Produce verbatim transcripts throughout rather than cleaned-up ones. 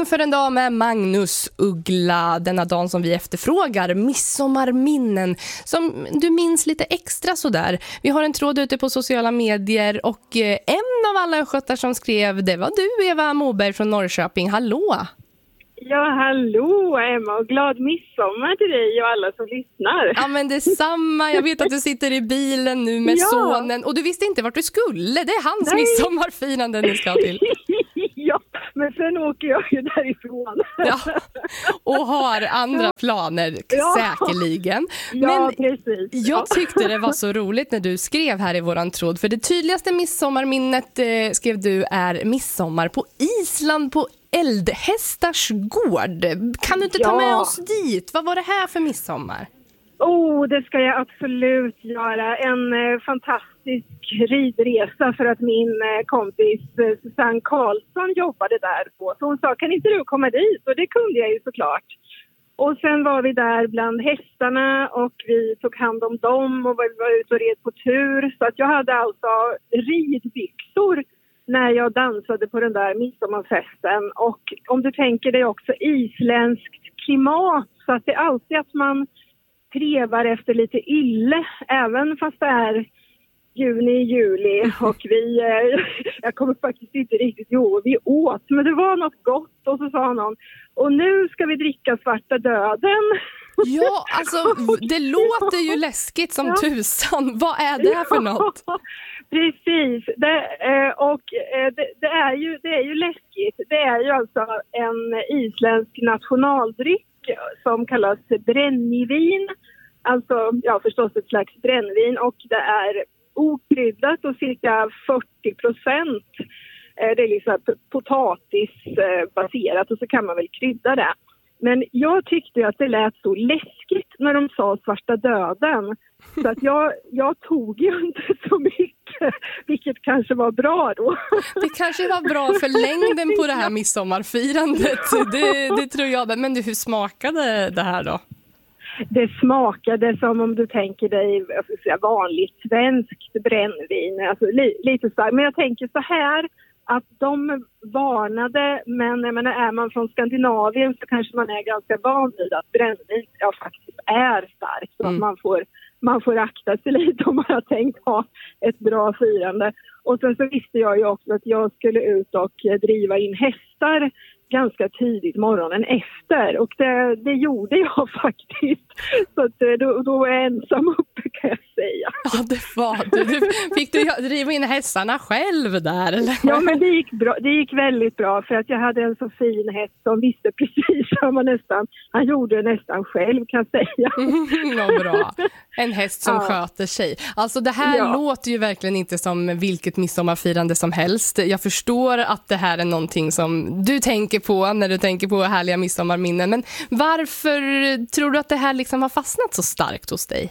för en dag med Magnus Uggla. Denna dagen som vi efterfrågar, midsommarminnen som du minns lite extra sådär. Vi har en tråd ute på sociala medier och en av alla sköttar som skrev, det var du, Eva Moberg från Norrköping. Hallå! Ja, hallå Emma, och glad midsommar till dig och alla som lyssnar. Ja, men detsamma. Jag vet att du sitter i bilen nu med ja. sonen och du visste inte vart du skulle. Det är hans Nej. midsommarfirande ni ska till. Ja, men sen åker jag ju därifrån. Ja, och har andra planer, ja. säkerligen. Men ja, precis. Jag tyckte det var så roligt när du skrev här i våran tråd. För det tydligaste midsommarminnet, eh, skrev du, är midsommar på Island på Eldhästars gård. Kan du inte ta ja. med oss dit? Vad var det här för midsommar? Oh, det ska jag absolut göra. En eh, fantastisk ridresa för att min eh, kompis eh, Susanne Karlsson jobbade där på. Så hon sa, kan inte du komma dit? Och det kunde jag ju såklart. Och sen var vi där bland hästarna och vi tog hand om dem och vi var ute och red på tur. Så att jag hade alltså ridbyxor när jag dansade på den där midsommarfesten. Och om du tänker dig också isländskt klimat, så att det är alltid att man trevar efter lite ylle, även fast det är juni, juli och vi, eh, jag kommer faktiskt inte riktigt ihåg, vi åt, men det var något gott och så sa någon, och nu ska vi dricka svarta döden. Ja, alltså det låter ju läskigt som ja. tusan. Vad är det för något? Ja, precis. Det, eh, och eh, det, det, är ju, det är ju läskigt. Det är ju alltså en isländsk nationaldryck som kallas brännvin. Alltså, ja, förstås ett slags brännvin. Och det är okryddat och cirka fyrtio procent. Eh, det är liksom potatisbaserat och så kan man väl krydda det. Men jag tyckte att det lät så läskigt när de sa svarta döden. Så att jag, jag tog ju inte så mycket, vilket kanske var bra då. Det kanske var bra för längden på det här midsommarfirandet. Det, det tror jag. Men du, hur smakade det här då? Det smakade som om du tänker dig vanligt svenskt brännvin. Alltså li, lite starkt. Men jag tänker så här, att de varnade, men jag menar, är man från Skandinavien så kanske man är ganska van vid att brännvin ja, faktiskt är starkt. Så mm. att man får, man får akta sig lite om man har tänkt ha ett bra firande. Och sen så visste jag ju också att jag skulle ut och driva in hästar ganska tidigt morgonen efter. Och det, det gjorde jag faktiskt. Så att då, då var jag ensam uppe, kan jag säga. Ja, det var du. du fick du driva in hästarna själv där? Eller? Ja, men det gick, bra. det gick väldigt bra. För att jag hade en så fin häst som visste precis vad man nästan... Han gjorde det nästan själv, kan jag säga. Ja, bra. En häst som ja. sköter sig. Alltså det här ja. låter ju verkligen inte som vilket midsommarfirande som helst. Jag förstår att det här är någonting som du tänker på när du tänker på härliga midsommarminnen. Men varför tror du att det här liksom har fastnat så starkt hos dig?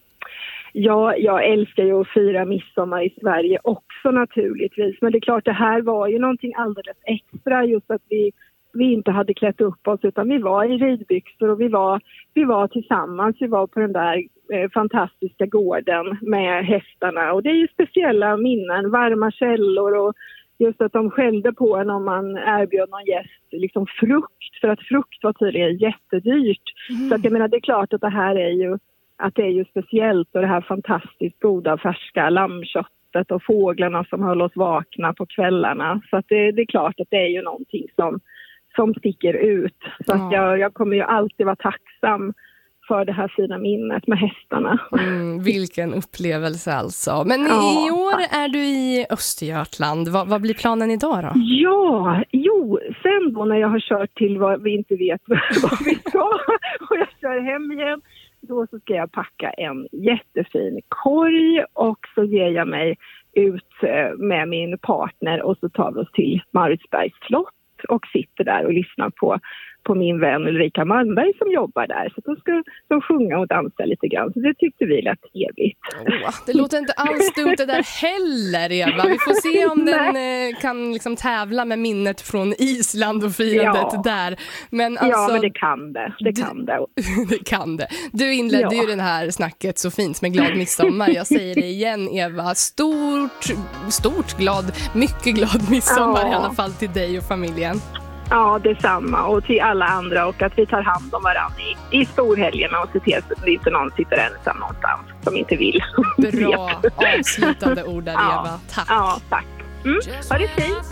Ja, jag älskar ju att fira midsommar i Sverige också naturligtvis. Men det är klart, det här var ju någonting alldeles extra, just att vi, vi inte hade klätt upp oss utan vi var i ridbyxor och vi var, vi var tillsammans. Vi var på den där eh, fantastiska gården med hästarna. Och det är ju speciella minnen, varma källor och just att de skällde på en om man erbjöd någon gäst liksom frukt. För att frukt var tydligen jättedyrt. Mm. Så att jag menar, det är klart att det här är ju, att det är ju speciellt. Och det här fantastiskt goda färska lammköttet och fåglarna som höll oss vakna på kvällarna. Så att det, det är klart att det är ju någonting som, som sticker ut. Så mm. att jag, jag kommer ju alltid vara tacksam för det här fina minnet med hästarna. Mm, vilken upplevelse alltså. Men ja, i år är du i Östergötland. Vad, vad blir planen idag då? Ja, jo, sen då när jag har kört till vad vi inte vet vad vi ska och jag kör hem igen, då så ska jag packa en jättefin korg och så ger jag mig ut med min partner och så tar vi oss till Maritzbergs slott och sitter där och lyssnar på på min vän Ulrika Malmberg som jobbar där. Så då ska de sjunga och dansa lite grann. Så det tyckte vi lät trevligt. Oh, det låter inte alls dumt det där heller, Eva. Vi får se om den eh, kan liksom tävla med minnet från Island och firandet ja. där. Men alltså, ja, men det kan det. Det kan det. Det kan det. Du inledde ja. ju den här snacket så fint med glad midsommar. Jag säger det igen, Eva. Stort, stort glad, mycket glad midsommar ja. i alla fall till dig och familjen. Ja, detsamma. Och till alla andra, och att vi tar hand om varandra i, i storhelgerna och ser till att det inte någon sitter ensam någonstans som inte vill. Bra avslutande ord där, Eva. Tack. Ja, tack. Mm, ha det fint.